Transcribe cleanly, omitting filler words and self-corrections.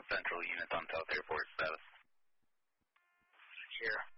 Central units on South Air Force status. Here.